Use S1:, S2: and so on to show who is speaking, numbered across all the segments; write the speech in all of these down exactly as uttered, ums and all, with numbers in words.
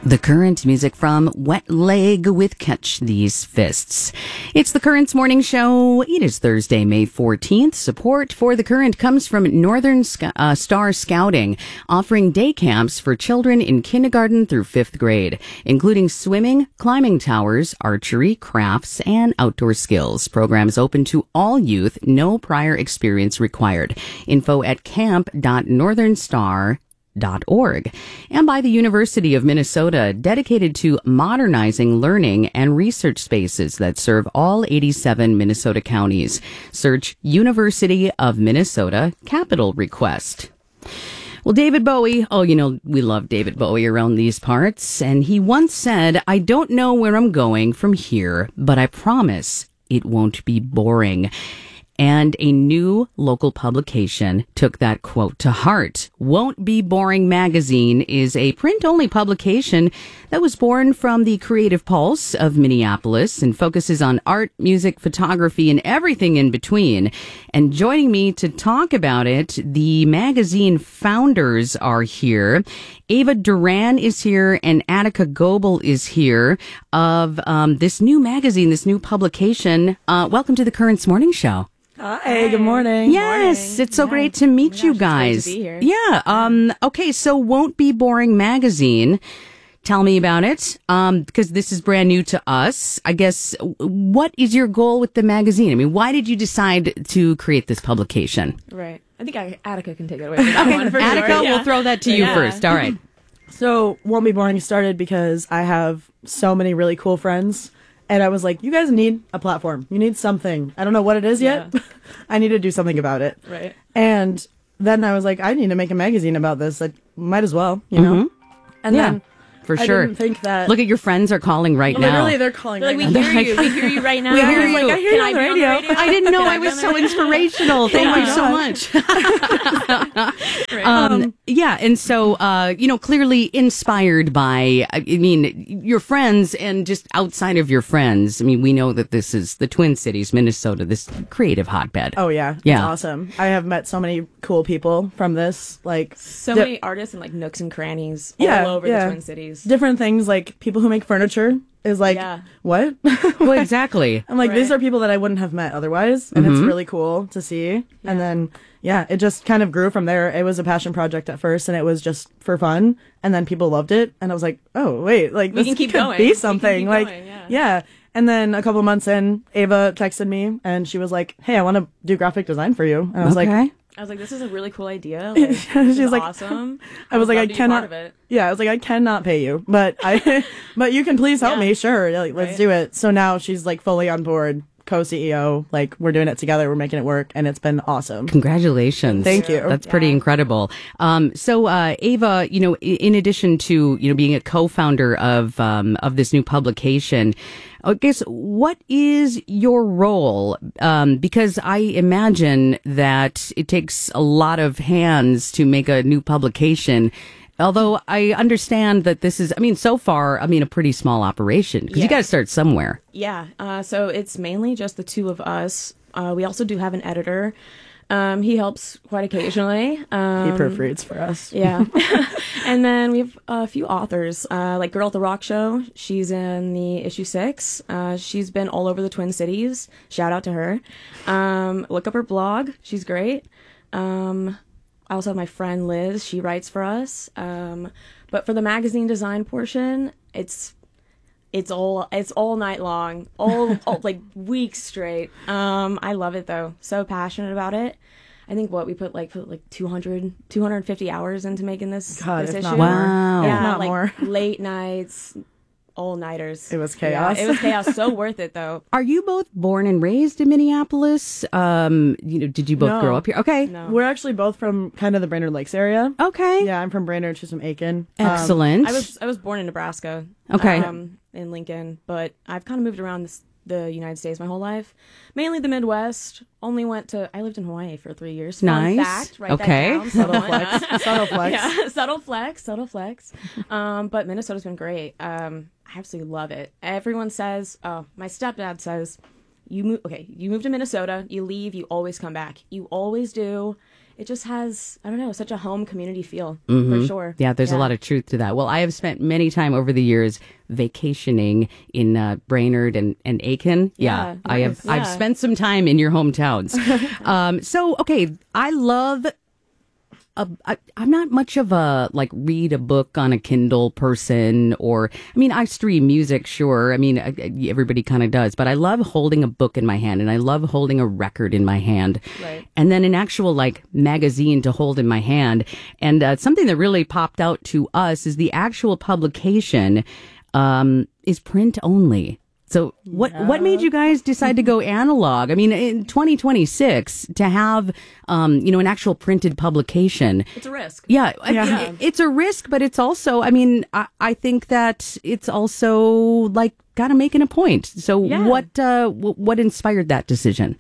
S1: The Current, music from Wet Leg with Catch These Fists. It's the Current's morning show. It is Thursday, May fourteenth. Support for The Current comes from Northern uh, Star Scouting, offering day camps for children in kindergarten through fifth grade, including swimming, climbing towers, archery, crafts, and outdoor skills. Programs open to all youth, no prior experience required. Info at camp dot northern star dot org. And by the University of Minnesota, dedicated to modernizing learning and research spaces that serve all eighty-seven Minnesota counties. Search University of Minnesota Capital Request. Well, David Bowie, oh, you know, we love David Bowie around these parts. And he once said, "I don't know where I'm going from here, but I promise it won't be boring." And a new local publication took that quote to heart. Won't Be Boring magazine is a print-only publication that was born from the creative pulse of Minneapolis and focuses on art, music, photography, and everything in between. And joining me to talk about it, the magazine founders are here. Ava Duran is here and Attica Goebel is here of um, this new magazine, this new publication. Uh, welcome to the Current's Morning Show.
S2: Hi, good morning.
S1: Yes,
S2: morning.
S1: it's so
S2: yeah.
S1: great to meet
S2: oh
S1: you
S2: gosh,
S1: guys.
S2: It's great to be here.
S1: Yeah. Um, okay, so Won't Be Boring magazine. Tell me about it, um, because this is brand new to us. I guess, what is your goal with the magazine? I mean, why did you decide to create this publication?
S2: Right. I think I, Attica can take it away. That
S1: Okay,
S2: one for
S1: Attica,
S2: sure.
S1: we'll
S2: yeah.
S1: throw that to you
S2: yeah.
S1: first. All right.
S3: So, Won't Be Boring started because I have so many really cool friends. And I was like, you guys need a platform. You need something. I don't know what it is yet.
S2: Yeah.
S3: I need to do something about it.
S2: Right.
S3: And then I was like, I need to make a magazine about this. I might as well, you know?
S1: Mm-hmm.
S3: And
S1: Yeah.
S3: then
S1: For
S3: I
S1: sure.
S3: didn't think that.
S1: Look at your friends are calling right now.
S3: Literally, they're calling
S2: They're like,
S3: right
S2: we
S3: now.
S2: hear you. We hear you right now.
S1: We hear
S2: I was
S1: you.
S2: Like, I hear
S3: Can
S2: you
S3: I
S2: on
S3: be
S2: the
S3: on
S2: radio.
S3: the radio?
S1: I didn't know
S2: Can
S1: I
S2: be
S1: was
S2: on
S1: so
S2: the radio?
S1: inspirational. Thank
S3: Oh
S1: you
S3: my
S1: so
S3: God.
S1: much.
S2: Right.
S1: Um, yeah, and so, uh, you know, clearly inspired by, I mean, your friends and just outside of your friends. I mean, we know that this is the Twin Cities, Minnesota, this creative hotbed.
S3: Oh, yeah. It's
S1: Yeah.
S3: awesome. I have met so many cool people from this. Like,
S2: So
S3: di-
S2: many artists and like nooks and crannies
S3: Yeah,
S2: all over
S3: yeah.
S2: the Twin Cities.
S3: different things, like people who make furniture is like,
S2: Yeah.
S3: what?
S1: Well, exactly.
S3: I'm like, these
S2: Right.
S3: are people that I wouldn't have met otherwise, and it's really cool to see. And then, yeah, it just kind of grew from there. It was a passion project at first, and it was just for fun, and then people loved it, and I was like, oh, wait, like,
S2: We
S3: this
S2: can keep
S3: could
S2: going. We
S3: be
S2: can
S3: something.
S2: keep
S3: like,
S2: going, yeah.
S3: yeah. And then a couple months in, Ava texted me, and she was like, hey, I want to do graphic design for you. And I was
S1: Okay.
S3: like,
S2: I was like, this is a really cool idea. Like, this
S3: She's
S2: is
S3: like-
S2: awesome.
S3: I was like,
S2: love
S3: I
S2: to be
S3: cannot.
S2: part of it.
S3: Yeah, I was like, I cannot pay you, but I, but you can please help
S2: Yeah.
S3: me. Sure, like, let's
S2: Right.
S3: do it. So now she's like fully on board, co-C E O. Like, we're doing it together. We're making it work, and it's been awesome.
S1: Congratulations.
S3: Thank you.
S1: That's pretty
S2: Yeah.
S1: incredible. Um, so, uh, Ava, you know, i- in addition to, you know, being a co-founder of, um, of this new publication, I guess, what is your role? Um, because I imagine that it takes a lot of hands to make a new publication. Although I understand that this is, I mean, so far, I mean, a pretty small operation because you
S2: Yeah.
S1: got to start somewhere.
S2: Yeah. Uh, so it's mainly just the two of us. Uh, we also do have an editor. Um, he helps quite occasionally. Um,
S3: He proofreads for us.
S2: Yeah. And then we have a few authors, uh, like Girl at the Rock Show. She's in the issue six. Uh, she's been all over the Twin Cities. Shout out to her. Um, look up her blog. She's great. Um, I also have my friend Liz. She writes for us. Um, but for the magazine design portion, it's it's all it's all night long, all, all like weeks straight. Um, I love it though. So passionate about it. I think what we put like put like two hundred, two hundred fifty hours into making this,
S3: God,
S2: this
S3: if
S2: issue.
S3: not more.
S1: Wow.
S2: Yeah,
S3: If not
S2: like
S3: more.
S2: late nights, all nighters.
S3: It was chaos.
S2: Yeah, it was chaos. So worth it though.
S1: Are you both born and raised in Minneapolis? Um, you know, did you both
S3: No.
S1: grow up here? Okay.
S2: No.
S3: We're actually both from kind of the Brainerd Lakes area.
S1: Okay.
S3: Yeah, I'm from Brainerd. She's from Aiken. Um,
S1: Excellent.
S2: I was I was born in Nebraska.
S1: Okay.
S2: Um, in Lincoln, but I've kind of moved around this, the United States my whole life. Mainly the Midwest. Only went to I lived in Hawaii for three years. Fun
S1: Nice.
S2: fact. Write
S1: Okay.
S2: That down.
S3: subtle
S2: Someone.
S3: flex. Subtle flex.
S2: Yeah, subtle flex, subtle flex. Um, but Minnesota's been great. Um, I absolutely love it. Everyone says, oh, my stepdad says, you move, okay, you move to Minnesota, you leave, you always come back. You always do. it just has, I don't know, such a home community feel for sure.
S1: Yeah, there's a lot of truth to that. Well, I have spent many time over the years vacationing in uh, Brainerd and, and Aiken. Yeah,
S2: Yeah,
S1: I have.
S2: nice.
S1: I've
S2: Yeah.
S1: spent some time in your hometowns. um, so, okay, I love. A, I, I'm not much of a like read a book on a Kindle person, or I mean, I stream music, sure. I mean, I, I- everybody kind of does, but I love holding a book in my hand, and I love holding a record in my hand,
S2: Right.
S1: and then an actual like magazine to hold in my hand. And uh, something that really popped out to us is the actual publication um, is print only. So what what made you guys decide to go analog? I mean, in twenty twenty-six, to have um, you know, an actual printed publication.
S2: It's a risk.
S1: Yeah, I-
S3: Yeah.
S1: it- it's a risk, but it's also, I mean, I, I think that it's also like kind of making a point. So
S2: Yeah.
S1: what uh, w- what inspired that decision?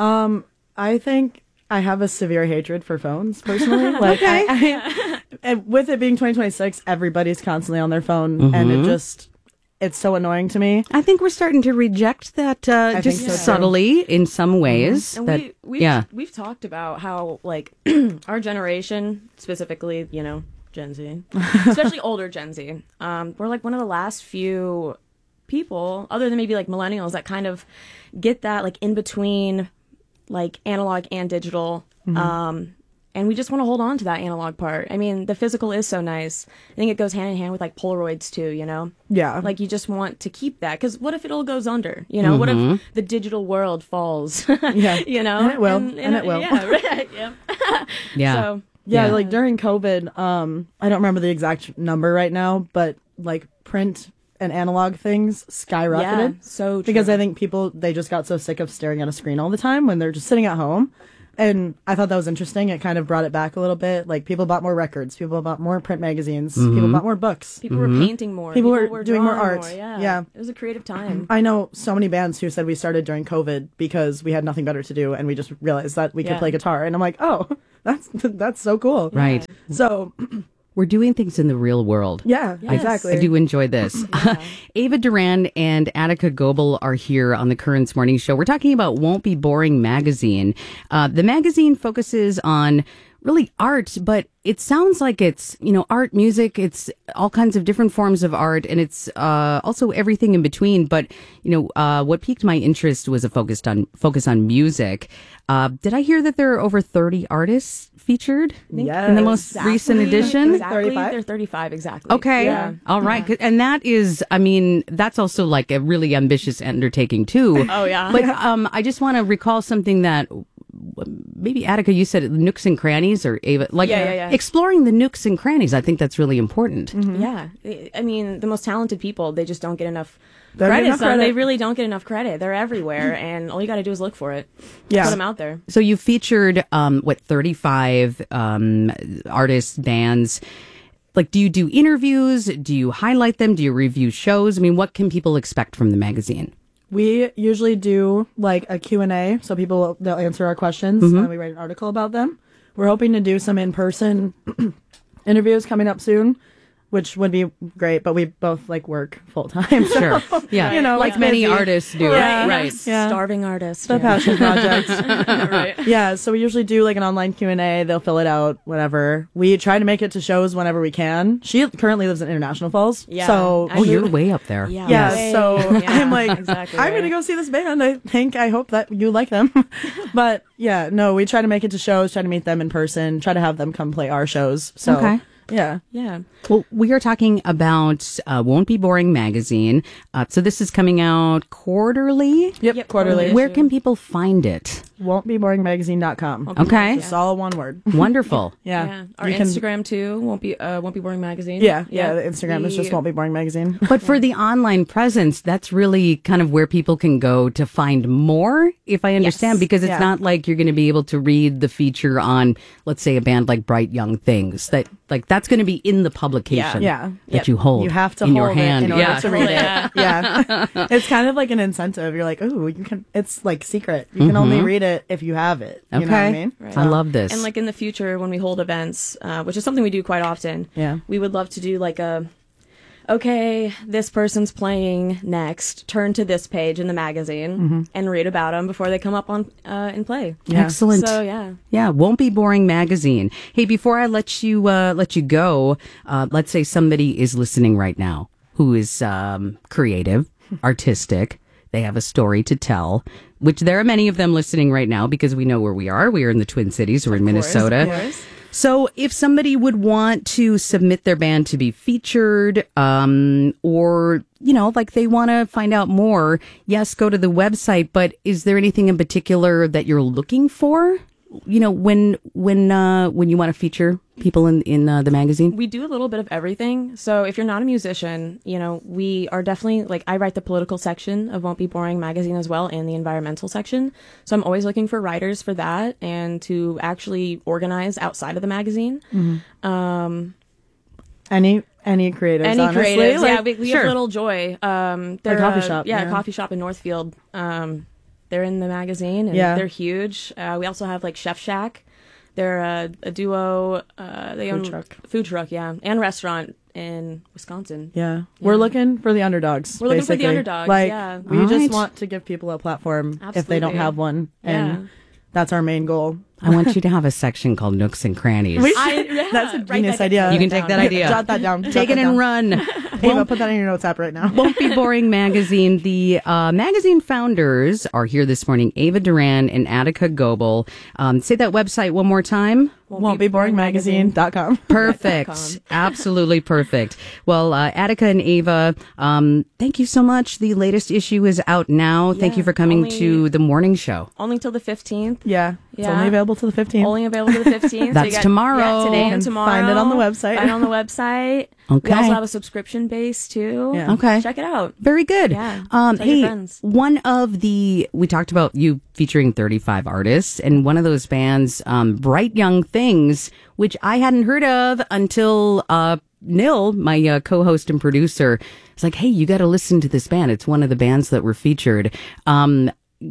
S3: I think I have a severe hatred for phones personally. Like, I, I, and with it being twenty twenty-six, everybody's constantly on their phone, and it just it's so annoying to me.
S1: I think we're starting to reject that uh,
S3: I
S1: just
S3: think so, too.
S1: subtly in some ways.
S2: And
S1: that,
S2: we, we've,
S1: yeah.
S2: we've talked about how, like, our generation, specifically, you know, Gen Z, especially older Gen Z, um, we're like one of the last few people, other than maybe like millennials, that kind of get that, like, in between, like, analog and digital. Um, and we just want to hold on to that analog part. I mean, the physical is so nice. I think it goes hand in hand with, like, Polaroids, too, you know?
S3: Yeah.
S2: Like, you just want to keep that. Because what if it all goes under? You know, what if the digital world falls?
S3: Yeah.
S2: You know?
S3: And it will. And it will.
S2: Yeah, right. Yeah.
S1: Yeah.
S2: So,
S3: Yeah,
S1: Yeah.
S3: like during COVID, um, I don't remember the exact number right now, but like print and analog things skyrocketed.
S2: yeah, so true.
S3: Because I think people, they just got so sick of staring at a screen all the time when they're just sitting at home. And I thought that was interesting. It kind of brought it back a little bit. Like, people bought more records, people bought more print magazines, people bought more books.
S2: people were painting more.
S3: People were doing more
S2: drawing
S3: art.
S2: Yeah.
S3: Yeah.
S2: It was a creative time.
S3: I know so many bands who said we started during COVID because we had nothing better to do and we just realized that we could
S2: Yeah.
S3: play guitar. And I'm like, oh, that's that's so cool.
S1: Right.
S3: So,
S1: We're doing things in the real world.
S3: yeah,
S2: Yes.
S3: exactly.
S1: I do enjoy this. Ava Duran and Attica Goebel are here on the Currents Morning Show. We're talking about Won't Be Boring magazine. Uh, the magazine focuses on really art, but it sounds like it's, you know, art, music, it's all kinds of different forms of art, and it's uh, also everything in between. But, you know, uh, what piqued my interest was a focus on focus on music. Uh, did I hear that there are over thirty artists featured
S3: Yes.
S1: in the most recent edition?
S2: Exactly.
S3: thirty-five?
S2: They're thirty-five, exactly.
S1: Okay.
S2: Yeah.
S1: All right. 'Cause- And that is, I mean, that's also like a really ambitious undertaking too.
S2: Oh, yeah.
S1: But um, I just want to recall something that maybe Attica, you said it, nooks and crannies, or Ava, like
S2: Yeah, yeah, yeah.
S1: exploring the nooks and crannies. I think that's really important.
S2: Yeah. I- I mean, the most talented people, they just don't get enough
S3: Don't get
S2: credit.
S3: enough
S2: son.
S3: credit.
S2: They really don't get enough credit. They're everywhere, and all you got to do is look for it.
S3: Yeah.
S2: Put them out there.
S1: So you featured, um, what, thirty-five um, artists, bands. Like, do you do interviews? Do you highlight them? Do you review shows? I mean, what can people expect from the magazine?
S3: We usually do like a Q and A, so people will, they'll answer our questions
S1: Mm-hmm.
S3: and we write an article about them. We're hoping to do some in-person interviews coming up soon, which would be great, but we both like work full time. So,
S1: Sure. Yeah.
S3: you know,
S1: like
S3: it's
S1: many
S3: busy.
S1: artists do.
S3: Yeah.
S1: Right.
S3: Yeah.
S2: Starving artist.
S3: The
S2: yeah.
S3: passion project.
S2: right.
S3: Yeah, so we usually do like an online Q and A. They'll fill it out, whatever. We try to make it to shows whenever we can. She currently lives in International Falls.
S2: Yeah.
S3: So
S1: Oh, you're way up there.
S2: Yeah.
S3: yeah,
S2: Way-
S3: so
S2: yeah,
S3: I'm like,
S2: exactly
S3: I'm
S2: right.
S3: gonna go see this band. I think, I hope that you like them. But yeah, no, we try to make it to shows, try to meet them in person, try to have them come play our shows. So
S1: Okay.
S3: yeah,
S2: Yeah.
S1: Well, we are talking about uh, Won't Be Boring magazine. Uh, so this is coming out quarterly.
S3: yep,
S2: Yep,
S3: quarterly.
S2: quarterly.
S1: Where can people find it?
S3: Won't be boring magazine dot com.
S1: Okay.
S3: It's all one word.
S1: Wonderful.
S3: Yeah,
S2: Yeah. Our
S3: You can-
S2: Instagram too won't be uh won't be boring magazine.
S3: Yeah, yeah. The Instagram is just
S2: We-
S3: won't be boring magazine.
S1: But for the online presence, that's really kind of where people can go to find more, if I understand,
S2: Yes.
S1: because it's
S3: Yeah.
S1: not like you're going to be able to read the feature on, let's say, a band like Bright Young Things. That like that's going to be in the publication
S3: Yeah.
S1: that
S2: Yep.
S1: you hold
S3: You have to
S1: in
S3: hold
S1: your
S3: it
S1: hand.
S3: in order
S1: yeah.
S3: to read
S2: Yeah.
S3: it. Yeah, it's kind of like an incentive. You're like, oh, you can. It's like secret. You can only read it if you have it. You
S1: Okay.
S3: know what I mean?
S2: Right.
S1: I love this.
S2: And like in the future, when we hold events, uh, which is something we do quite often,
S3: Yeah.
S2: we would love to do like a okay, this person's playing next. Turn to this page in the magazine mm-hmm. and read about them before they come up on uh, and play.
S1: Yeah. Excellent.
S2: So yeah,
S1: yeah, Won't Be Boring magazine. Hey, before I let you uh, let you go, uh, let's say somebody is listening right now who is um, creative, artistic. They have a story to tell, which there are many of them listening right now because we know where we are. We are in the Twin Cities. We're in Minnesota.
S2: Of course.
S1: So if somebody would want to submit their band to be featured, um, or, you know, like they want to find out more, yes, go to the website. But is there anything in particular that you're looking for? You know, when when uh, when you want to feature people in in uh, the magazine?
S2: We do a little bit of everything. So if you're not a musician, you know, we are definitely, like, I write the political section of Won't Be Boring magazine as well, and the environmental section. So I'm always looking for writers for that and to actually organize outside of the magazine. Mm-hmm. Um,
S3: any any creatives,
S2: any
S3: honestly.
S2: creatives,
S3: like,
S2: yeah. We, we
S3: sure.
S2: have Little Joy. Um, they're
S3: a coffee
S2: uh,
S3: shop.
S2: Yeah,
S3: Yeah,
S2: a coffee shop in Northfield. Um, they're in the magazine, and
S3: yeah.
S2: they're huge. Uh, we also have, like, Chef Shack. They're a, a duo. Uh, they
S3: food
S2: own
S3: truck.
S2: food truck, yeah, and restaurant in Wisconsin.
S3: Yeah.
S2: Yeah.
S3: We're looking for the underdogs.
S2: We're looking
S3: basically.
S2: for the underdogs.
S3: Like,
S2: yeah,
S3: we
S1: All
S3: just
S1: right.
S3: want to give people a platform
S2: Absolutely.
S3: if they don't have one, and
S2: yeah.
S3: that's our main goal.
S1: I want you to have a section called Nooks and Crannies.
S3: We
S2: I, yeah,
S3: That's a
S2: write
S3: genius
S2: that-
S3: idea.
S2: write
S1: You can
S2: that
S1: take
S2: down.
S1: that idea.
S3: Jot that down. Jot
S1: Take
S3: that
S1: it and
S3: down.
S1: run.
S3: Ava, put that in your notes app right now.
S1: Won't Be Boring magazine. The uh, magazine founders are here this morning, Ava Duran and Attica Goebel. Um, say that website one more time.
S3: Won't be boring magazine dot com.
S1: Perfect. Absolutely perfect. Well, uh, Attica and Ava, um, thank you so much. The latest issue is out now. Thank
S2: Yeah,
S1: you for coming
S2: only-
S1: to the morning show.
S2: Only till the fifteenth.
S3: Yeah. It's
S2: Yeah.
S3: only available to the fifteenth.
S2: Only available to the fifteenth.
S1: That's
S2: got,
S1: tomorrow.
S2: Yeah, today
S3: You
S2: and
S3: can
S2: tomorrow.
S3: find it on the website.
S2: Find it on the website.
S1: Okay.
S2: We also have a subscription base too.
S3: Yeah.
S1: Okay.
S2: Check it out.
S1: Very good.
S2: Yeah.
S1: Um,
S2: Tell your
S1: hey,
S2: friends.
S1: one of the, we talked about you featuring thirty-five artists, and one of those bands, um, Bright Young Things, which I hadn't heard of until, uh, Nil, my uh, co-host and producer, was like, hey, you got to listen to this band. It's one of the bands that were featured. Um,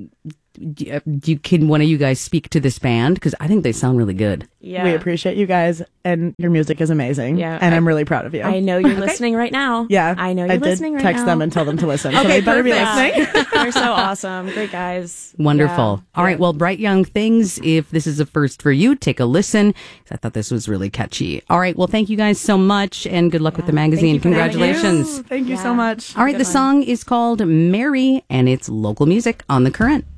S1: do you, do you- can one of you guys speak to this band? Because I think they sound really good.
S2: Yeah.
S3: We appreciate you guys, and your music is amazing.
S2: Yeah,
S3: and
S2: I-
S3: I'm really proud of you.
S2: I know you're listening right now.
S3: Yeah,
S2: I know you're
S3: I did
S2: listening right
S3: text
S2: now.
S3: them and tell them to listen. so
S1: Okay,
S3: they better be
S1: perfect.
S3: listening.
S2: They're so awesome. Great guys.
S1: Wonderful.
S2: Yeah.
S1: All right. Well, Bright Young Things, if this is a first for you, take a listen. 'Cause I thought this was really catchy. All right. Well, thank you guys so much, and good luck with the magazine.
S2: you for having
S1: Congratulations.
S2: us.
S3: Thank you
S2: Yeah.
S3: so much.
S1: All right.
S2: Good
S1: The
S2: one.
S1: song is called Mary, and it's local music on The Current.